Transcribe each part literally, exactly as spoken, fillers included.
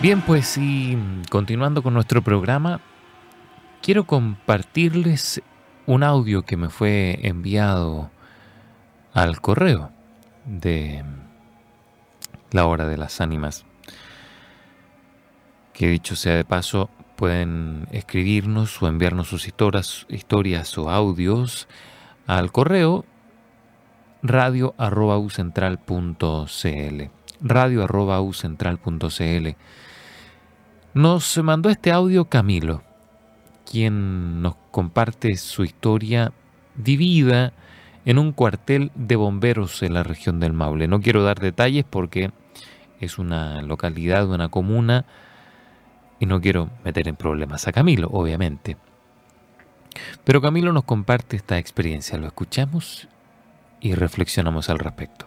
Bien, pues y continuando con nuestro programa, quiero compartirles un audio que me fue enviado al correo de La Hora de las Ánimas. Que dicho sea de paso, pueden escribirnos o enviarnos sus historias, historias o audios al correo radio arroba ucentral punto cl. radio arroba ucentral punto cl. Nos mandó este audio Camilo, quien nos comparte su historia vivida en un cuartel de bomberos en la región del Maule. No quiero dar detalles porque es una localidad, una comuna, y no quiero meter en problemas a Camilo, obviamente. Pero Camilo nos comparte esta experiencia, lo escuchamos y reflexionamos al respecto.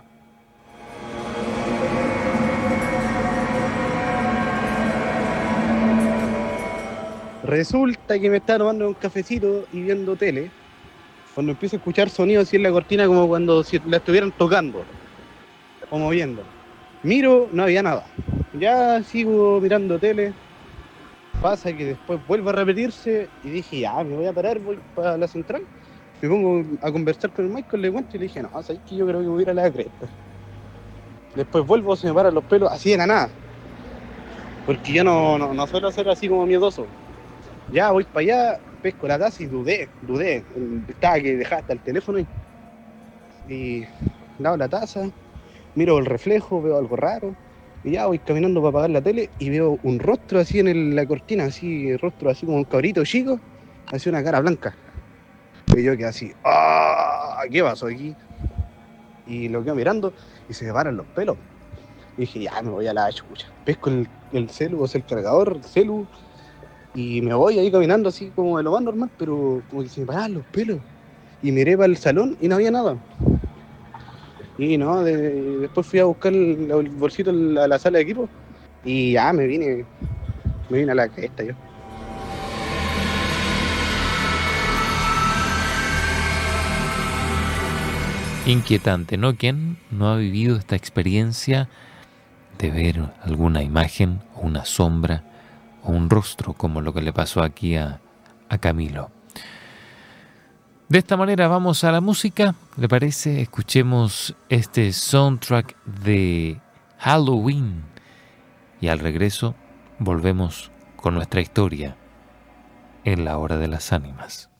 Resulta que me estaba tomando un cafecito y viendo tele, cuando empiezo a escuchar sonidos así en la cortina como cuando si la estuvieran tocando o moviendo. Miro, no había nada. Ya sigo mirando tele, pasa que después vuelve a repetirse y dije, ya, me voy a parar, voy para la central. Me pongo a conversar con el Michael, le cuento y le dije, no, sabes que yo creo que voy a ir a la cresta. Después vuelvo, se me paran los pelos así de la nada, porque yo no, no, no suelo ser así como miedoso. Ya voy para allá, pesco la taza y dudé, dudé. Estaba que dejaste el teléfono y, y lavo la taza, miro el reflejo, veo algo raro. Y ya voy caminando para apagar la tele y veo un rostro así en el- la cortina, así, rostro así como un cabrito chico, así una cara blanca. Y yo quedé así, ¡ah! ¿Qué pasó aquí? Y lo quedo mirando y se me paran los pelos. Y dije, ya me voy a la chucha. Pesco el, el celu, o sea, el cargador, el celu. Y me voy ahí caminando así como de lo más normal, pero como que se me paraban los pelos. Y miré para el salón y no había nada. Y no, de- después fui a buscar el, el bolsito a la, a la sala de equipo y ya me vine, me vine a la cresta yo. Inquietante, ¿no? ¿Quién no ha vivido esta experiencia de ver alguna imagen o una sombra o un rostro como lo que le pasó aquí a, a Camilo? De esta manera vamos a la música, ¿le parece? Escuchemos este soundtrack de Halloween y al regreso volvemos con nuestra historia en La Hora de las Ánimas.